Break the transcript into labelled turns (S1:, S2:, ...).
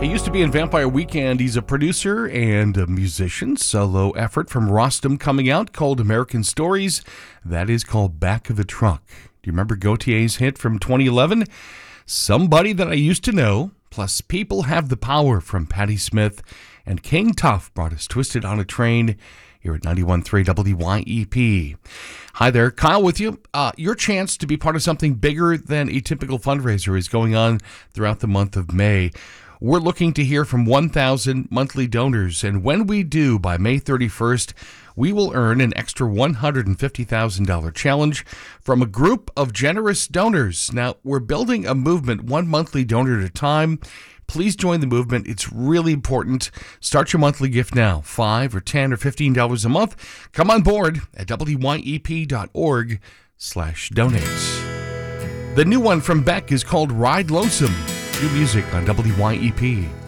S1: He used to be in Vampire Weekend. He's a producer and a musician. Solo effort from Rostam coming out called American Stories. That is called Back of a Truck. Do you remember Gautier's hit from 2011? Somebody That I Used to Know, plus People Have the Power from Patti Smith. And King Tuff brought us Twisted on a Train here at 91.3 WYEP. Hi there, Kyle with you. Your chance to be part of something bigger than a typical fundraiser is going on throughout the month of May. We're looking to hear from 1,000 monthly donors, and when we do, by May 31st, we will earn an extra $150,000 challenge from a group of generous donors. Now, we're building a movement one monthly donor at a time. Please join the movement. It's really important. Start your monthly gift now, $5 or $10 or $15 a month. Come on board at wyep.org/donate. The new one from Beck is called Ride Lonesome. New music on WYEP.